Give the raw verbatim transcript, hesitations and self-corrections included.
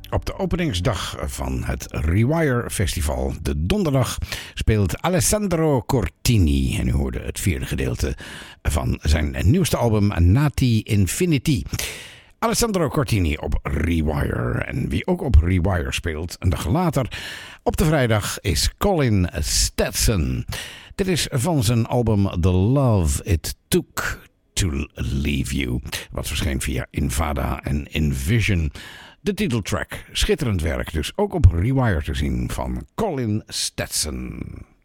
Op de openingsdag van het Rewire Festival, de donderdag, speelt Alessandro Cortini. En u hoorde het vierde gedeelte van zijn nieuwste album Nati Infinity. Alessandro Cortini op Rewire. En wie ook op Rewire speelt een dag later op de vrijdag is Colin Stetson. Dit is van zijn album The Love It Took to Leave You, wat verscheen via Invada en Envision. De titeltrack, schitterend werk, dus ook op Rewire te zien van Colin Stetson.